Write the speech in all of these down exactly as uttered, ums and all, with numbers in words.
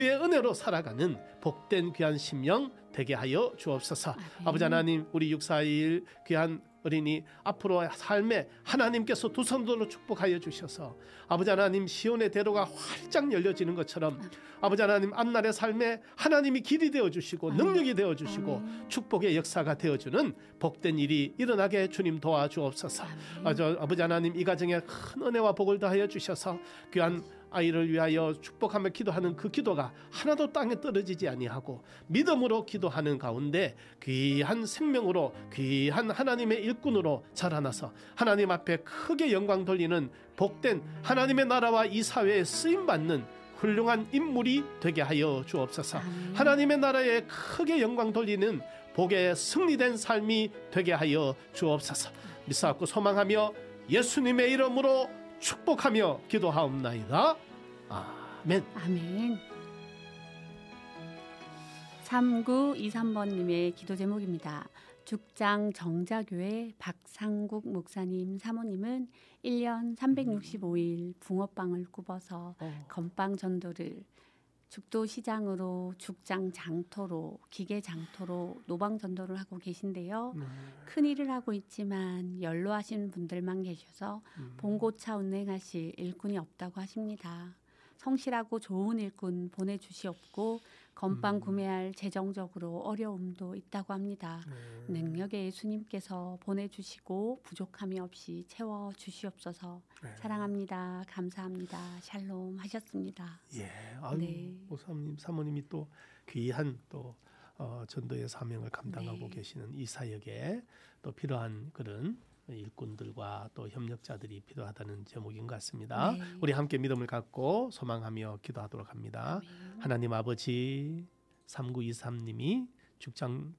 의 은혜로 살아가는 복된 귀한 심령 되게 하여 주옵소서. 아멘. 아버지 하나님, 우리 육사일 귀한 어린이 앞으로 삶에 하나님께서 두 손으로 축복하여 주셔서 아버지 하나님 시온의 대로가 활짝 열려지는 것처럼 아멘. 아버지 하나님 앞날의 삶에 하나님이 길이 되어주시고 아멘. 능력이 되어주시고 아멘. 축복의 역사가 되어주는 복된 일이 일어나게 주님 도와주옵소서. 아주 아버지 하나님, 이 가정에 큰 은혜와 복을 더하여 주셔서 귀한 아이를 위하여 축복하며 기도하는 그 기도가 하나도 땅에 떨어지지 아니하고 믿음으로 기도하는 가운데 귀한 생명으로 귀한 하나님의 일꾼으로 자라나서 하나님 앞에 크게 영광 돌리는 복된 하나님의 나라와 이 사회에 쓰임받는 훌륭한 인물이 되게 하여 주옵소서. 아멘. 하나님의 나라에 크게 영광 돌리는 복의 승리된 삶이 되게 하여 주옵소서. 믿사옵고 소망하며 예수님의 이름으로 축복하며 기도하옵나이다. 아멘. 아멘. 삼구이삼 번님의 기도 제목입니다. 죽장 정자교회 박상국 목사님 사모님은 일 년 삼백육십오 일 붕어빵을 굽어서 어. 건빵 전도를 죽도 시장으로 죽장 장터로 기계 장터로 노방 전도를 하고 계신데요. 음. 큰 일을 하고 있지만 연로하신 분들만 계셔서 음. 봉고차 운행하실 일꾼이 없다고 하십니다. 성실하고 좋은 일꾼 보내주시옵고 건빵 음. 구매할 재정적으로 어려움도 있다고 합니다. 음. 능력의 예수님께서 보내주시고 부족함이 없이 채워주시옵소서. 네. 사랑합니다. 감사합니다. 샬롬 하셨습니다. 예, 아유, 네. 목사님 사모님이 또 귀한 또 어, 전도의 사명을 감당하고 네. 계시는 이 사역에 또 필요한 그런 일꾼들과 또 협력자들이 필요하다는 제목인 것 같습니다. 네. 우리 함께 믿음을 갖고 소망하며 기도하도록 합니다. 네. 하나님 아버지, 삼구이삼 님이 죽장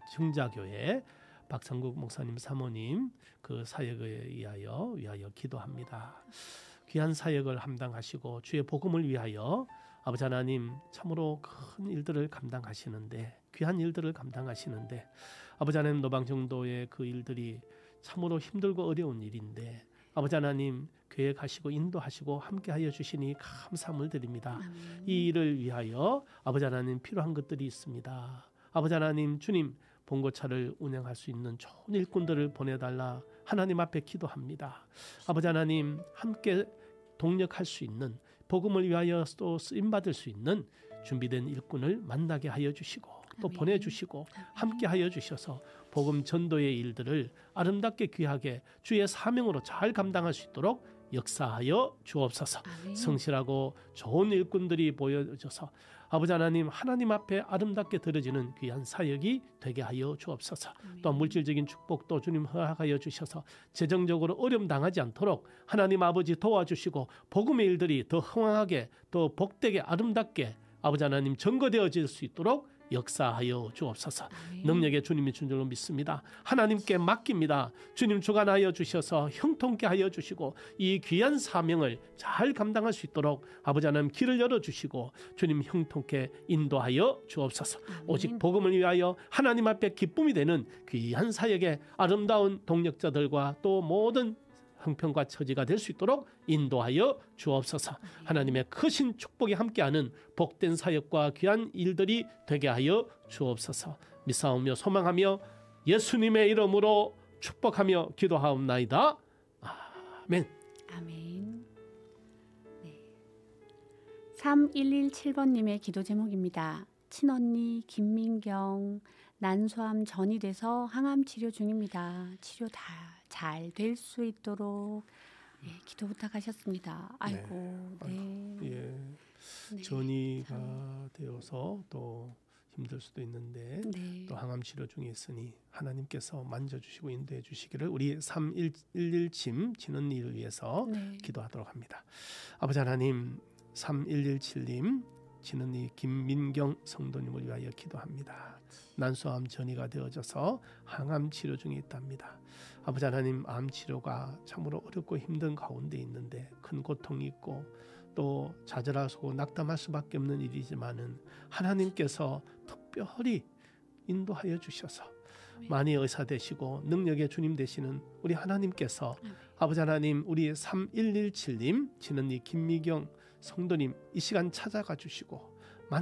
정자교회 박상국 목사님 사모님 그 사역에 의하여 위하여 기도합니다. 귀한 사역을 감당하시고 주의 복음을 위하여 아버지 하나님 참으로 큰 일들을 감당하시는데 귀한 일들을 감당하시는데 아버지 하나님 노방정도의 그 일들이 참으로 힘들고 어려운 일인데 아버지 하나님 계획하시고 인도하시고 함께하여 주시니 감사함을 드립니다. 아멘. 이 일을 위하여 아버지 하나님 필요한 것들이 있습니다. 아버지 하나님 주님 봉고차를 운영할 수 있는 좋은 일꾼들을 보내달라 하나님 앞에 기도합니다. 아버지 하나님 함께 동력할 수 있는 복음을 위하여 또 쓰임받을 수 있는 준비된 일꾼을 만나게 하여 주시고 또 아멘. 보내주시고 함께 하여 주셔서 복음 전도의 일들을 아름답게 귀하게 주의 사명으로 잘 감당할 수 있도록 역사하여 주옵소서. 아멘. 성실하고 좋은 일꾼들이 보여져서 아버지 하나님 하나님 앞에 아름답게 드려지는 귀한 사역이 되게 하여 주옵소서. 아멘. 또 물질적인 축복도 주님 허락하여 주셔서 재정적으로 어려움 당하지 않도록 하나님 아버지 도와주시고 복음의 일들이 더 흥황하게 더 복되게 아름답게 아버지 하나님 전거되어질 수 있도록 역사하여 주옵소서. 아멘. 능력의 주님이 준 줄로 믿습니다. 하나님께 맡깁니다. 주님 주관하여 주셔서 형통케 하여 주시고 이 귀한 사명을 잘 감당할 수 있도록 아버지 하나님 길을 열어주시고 주님 형통케 인도하여 주옵소서. 아멘. 오직 복음을 위하여 하나님 앞에 기쁨이 되는 귀한 사역의 아름다운 동력자들과 또 모든 형편과 처지가 될 수 있도록 인도하여 주옵소서. 하나님의 크신 축복이 함께하는 복된 사역과 귀한 일들이 되게 하여 주옵소서. 믿사오며 소망하며 예수님의 이름으로 축복하며 기도하옵나이다. 아멘. 아멘. 네. 삼일일칠 번님의 기도 제목입니다. 친언니 김민경 난소암 전이 돼서 항암 치료 중입니다. 치료 다 잘 될 수 있도록 네, 기도 부탁하셨습니다. 아이고, 네. 네. 예. 네. 전이가 참. 되어서 또 힘들 수도 있는데 네. 또 항암 치료 중에 있으니 하나님께서 만져주시고 인도해 주시기를 우리 삼일일칠 친언니를 위해서 네. 기도하도록 합니다. 아버지 하나님, 삼일일칠 님 친언니 김민경 성도님을 위하여 기도합니다. 난소암 전이가 되어져서 항암 치료 중에 있답니다. 아버지 하나님, 암 치료가 참으로 어렵고 힘든 가운데 있는데 큰 고통이 있고 또 좌절하고 낙담할 수밖에 없는 일이지만은 하나님께서 특별히 인도하여 주셔서 많이 의사 되시고 능력의 주님 되시는 우리 하나님께서 아버지 하나님, 우리 삼일일칠 님 친언니 김미경 성도님 이 시간 찾아가 주시고